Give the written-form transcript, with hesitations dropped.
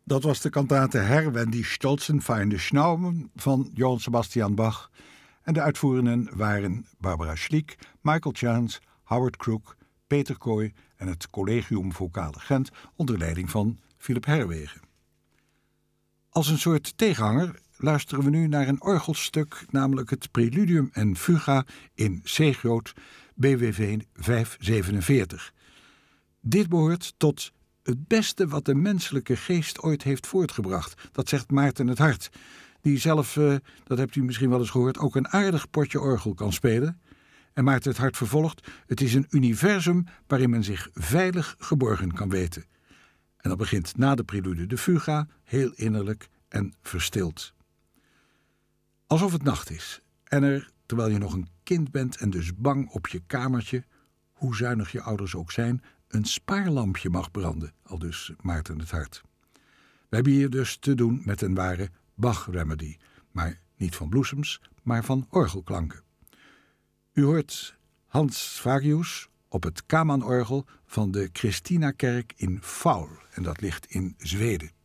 Dat was de kantate Herr, wenn die Stolzen feine Schnauben van Johann Sebastian Bach. En de uitvoerenden waren Barbara Schliek, Michael Chance, Howard Crook, Peter Kooi en het Collegium Vocale Gent onder leiding van Philip Herwegen. Als een soort tegenhanger luisteren we nu naar een orgelstuk, namelijk het Preludium en Fuga in C-groot BWV 547. Dit behoort tot het beste wat de menselijke geest ooit heeft voortgebracht. Dat zegt Maarten het Hart, die zelf, dat hebt u misschien wel eens gehoord, ook een aardig potje orgel kan spelen. En Maarten het Hart vervolgt: het is een universum waarin men zich veilig geborgen kan weten. En dat begint na de prelude de fuga, heel innerlijk en verstild. Alsof het nacht is en er, terwijl je nog een kind bent en dus bang op je kamertje, hoe zuinig je ouders ook zijn, een spaarlampje mag branden, aldus Maarten het Hart. We hebben hier dus te doen met een ware Bach-remedy, maar niet van bloesems, maar van orgelklanken. U hoort Hans Fagius op het Kaman-orgel van de Christina-kerk in Faul, en dat ligt in Zweden.